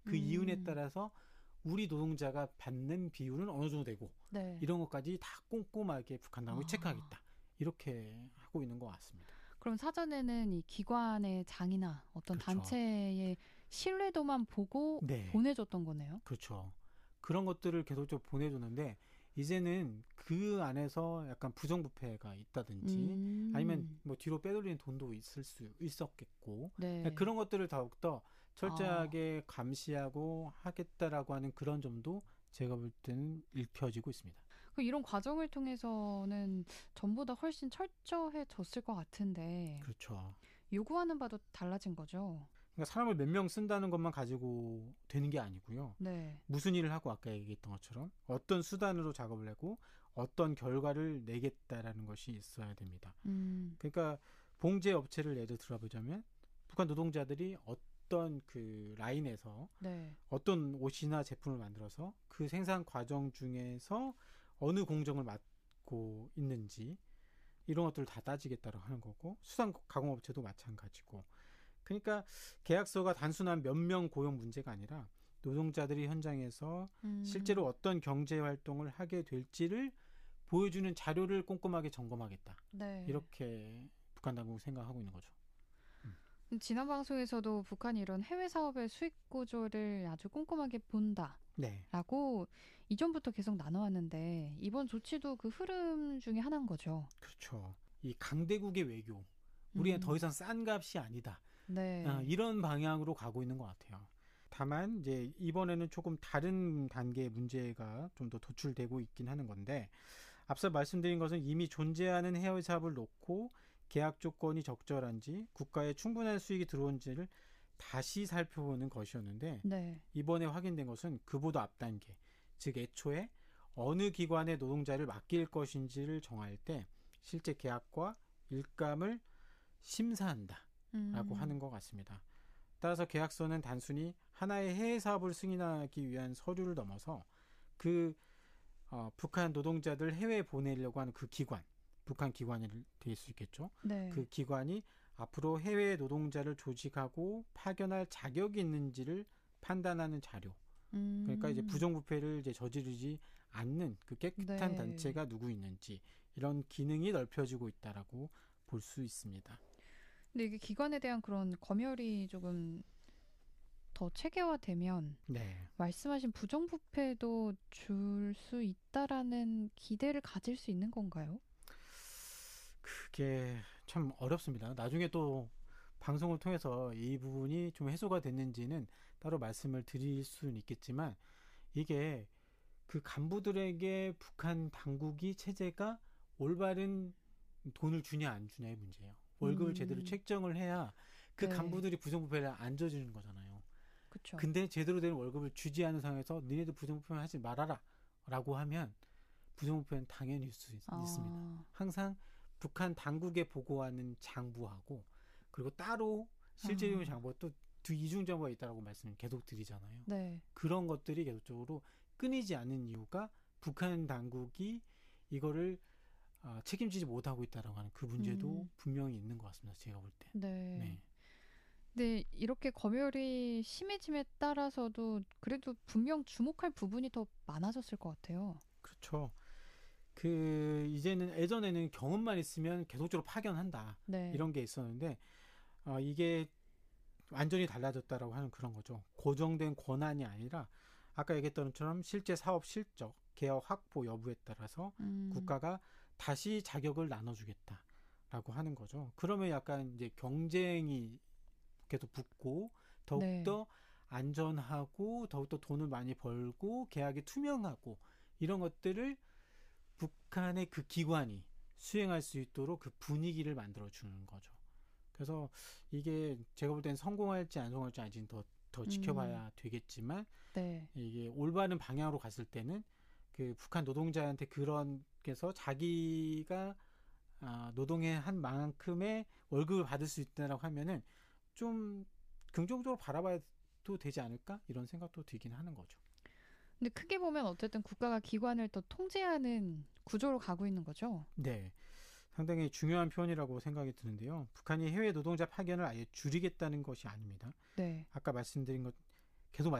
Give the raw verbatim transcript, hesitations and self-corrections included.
그 음. 이윤에 따라서 우리 노동자가 받는 비율은 어느 정도 되고 네. 이런 것까지 다 꼼꼼하게 북한 당국이 아. 체크하겠다. 이렇게 하고 있는 것 같습니다. 그럼 사전에는 이 기관의 장이나 어떤 그렇죠. 단체의 신뢰도만 보고 네. 보내줬던 거네요. 그렇죠. 그런 것들을 계속적으로 보내줬는데 이제는 그 안에서 약간 부정부패가 있다든지 음. 아니면 뭐 뒤로 빼돌리는 돈도 있을 수 있었겠고 네. 그런 것들을 더욱더 철저하게 아. 감시하고 하겠다라고 하는 그런 점도 제가 볼 때는 읽혀지고 있습니다. 그 이런 과정을 통해서는 전보다 훨씬 철저해졌을 것 같은데 그렇죠. 요구하는 바도 달라진 거죠. 그러니까 사람을 몇 명 쓴다는 것만 가지고 되는 게 아니고요. 네. 무슨 일을 하고 아까 얘기했던 것처럼 어떤 수단으로 작업을 하고 어떤 결과를 내겠다라는 것이 있어야 됩니다. 음. 그러니까 봉제 업체를 예를 들어보자면 북한 노동자들이 어떤 그 라인에서 네. 어떤 옷이나 제품을 만들어서 그 생산 과정 중에서 어느 공정을 맡고 있는지 이런 것들을 다 따지겠다고 하는 거고 수산 가공업체도 마찬가지고 그러니까 계약서가 단순한 몇 명 고용 문제가 아니라 노동자들이 현장에서 음. 실제로 어떤 경제 활동을 하게 될지를 보여주는 자료를 꼼꼼하게 점검하겠다. 네. 이렇게 북한 당국이 생각하고 있는 거죠. 음. 지난 방송에서도 북한이 이런 해외 사업의 수익 구조를 아주 꼼꼼하게 본다. 네. 라고 이전부터 계속 나눠왔는데 이번 조치도 그 흐름 중에 하나인 거죠. 그렇죠. 이 강대국의 외교. 우리는 음. 더 이상 싼 값이 아니다. 네. 아, 이런 방향으로 가고 있는 것 같아요. 다만 이제 이번에는 조금 다른 단계의 문제가 좀 더 도출되고 있긴 하는 건데 앞서 말씀드린 것은 이미 존재하는 해외 사업을 놓고 계약 조건이 적절한지 국가에 충분한 수익이 들어온지를 다시 살펴보는 것이었는데 네. 이번에 확인된 것은 그보다 앞 단계, 즉 애초에 어느 기관에 노동자를 맡길 것인지를 정할 때 실제 계약과 일감을 심사한다. 라고 음. 하는 것 같습니다. 따라서 계약서는 단순히 하나의 해외 사업을 승인하기 위한 서류를 넘어서 그 어, 북한 노동자들 해외에 보내려고 하는 그 기관, 북한 기관이 될 수 있겠죠. 네. 그 기관이 앞으로 해외 노동자를 조직하고 파견할 자격이 있는지를 판단하는 자료. 음. 그러니까 이제 부정부패를 이제 저지르지 않는 그 깨끗한 네. 단체가 누구 있는지 이런 기능이 넓혀지고 있다라고 볼 수 있습니다. 근데 이게 기관에 대한 그런 검열이 조금 더 체계화되면 네. 말씀하신 부정부패도 줄 수 있다라는 기대를 가질 수 있는 건가요? 그게 참 어렵습니다. 나중에 또 방송을 통해서 이 부분이 좀 해소가 됐는지는 따로 말씀을 드릴 수는 있겠지만 이게 그 간부들에게 북한 당국이 체제가 올바른 돈을 주냐 안 주냐의 문제예요. 월급을 음. 제대로 책정을 해야 그 네. 간부들이 부정부패를 안 저지르는 거잖아요. 그렇죠. 근데 제대로 된 월급을 주지 않은 상황에서 너네도 부정부패만 하지 말아라 라고 하면 부정부패는 당연히 있을 수 있, 아. 있습니다. 항상 북한 당국에 보고하는 장부하고 그리고 따로 실제적인 아. 장부가 또 두 이중 정보가 있다고 말씀을 계속 드리잖아요. 네. 그런 것들이 계속적으로 끊이지 않는 이유가 북한 당국이 이거를 어, 책임지지 못하고 있다라고 하는 그 문제도 음. 분명히 있는 것 같습니다. 제가 볼 때. 네. 네. 근데 이렇게 검열이 심해짐에 따라서도 그래도 분명 주목할 부분이 더 많아졌을 것 같아요. 그렇죠. 그 이제는 예전에는 경험만 있으면 계속적으로 파견한다. 네. 이런 게 있었는데 어, 이게 완전히 달라졌다라고 하는 그런 거죠. 고정된 권한이 아니라 아까 얘기했던 것처럼 실제 사업 실적, 개혁 확보 여부에 따라서 음. 국가가 다시 자격을 나눠주겠다라고 하는 거죠. 그러면 약간 이제 경쟁이 계속 붙고 더욱더 네. 안전하고 더욱더 돈을 많이 벌고 계약이 투명하고 이런 것들을 북한의 그 기관이 수행할 수 있도록 그 분위기를 만들어주는 거죠. 그래서 이게 제가 볼 땐 성공할지 안 성공할지 아직은 더, 더 지켜봐야 음. 되겠지만 네. 이게 올바른 방향으로 갔을 때는 그 북한 노동자한테 그런 게서 자기가 아, 노동의 한 만큼의 월급을 받을 수 있다라고 하면은 좀 긍정적으로 바라봐도 되지 않을까 이런 생각도 들긴 하는 거죠. 근데 크게 보면 어쨌든 국가가 기관을 또 통제하는 구조로 가고 있는 거죠. 네. 상당히 중요한 표현이라고 생각이 드는데요. 북한이 해외 노동자 파견을 아예 줄이겠다는 것이 아닙니다. 네. 아까 말씀드린 것 계속